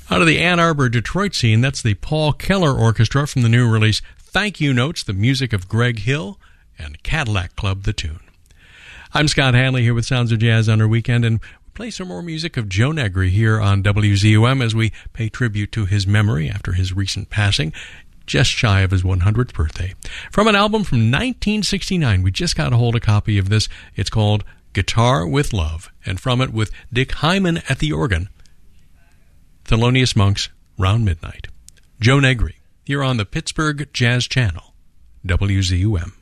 Out of the Ann Arbor, Detroit scene, that's the Paul Keller Orchestra from the new release Thank You Notes, the music of Greg Hill, and Cadillac Club, the tune. I'm Scott Hanley here with Sounds of Jazz on our weekend, and we play some more music of Joe Negri here on WZUM as we pay tribute to his memory after his recent passing, just shy of his 100th birthday. From an album from 1969, we just got a hold of a copy of this. It's called Guitar with Love, and from it with Dick Hyman at the organ, Thelonious Monk's Round Midnight. Joe Negri, here on the Pittsburgh Jazz Channel, WZUM.